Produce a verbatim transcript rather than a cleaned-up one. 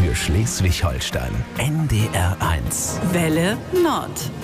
für Schleswig-Holstein. N D R eins. Welle Nord.